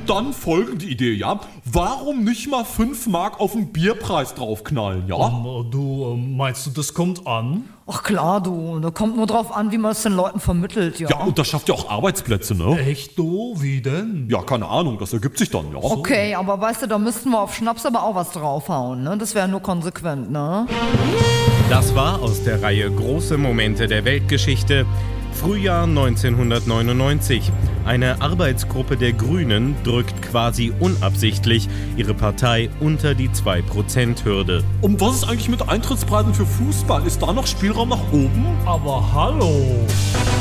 Und dann folgende Idee, ja? Warum nicht mal 5 Mark auf den Bierpreis draufknallen, ja? Meinst du, das kommt an? Ach klar, du. Da kommt nur drauf an, wie man es den Leuten vermittelt, ja. Ja, und das schafft ja auch Arbeitsplätze, ne? Echt, du? Wie denn? Ja, keine Ahnung, das ergibt sich dann, ja. Okay, aber weißt du, da müssten wir auf Schnaps aber auch was draufhauen, ne? Das wäre nur konsequent, ne? Das war aus der Reihe Große Momente der Weltgeschichte. Frühjahr 1999. Eine Arbeitsgruppe der Grünen drückt quasi unabsichtlich ihre Partei unter die 2%-Hürde. Und was ist eigentlich mit Eintrittspreisen für Fußball? Ist da noch Spielraum nach oben? Aber hallo!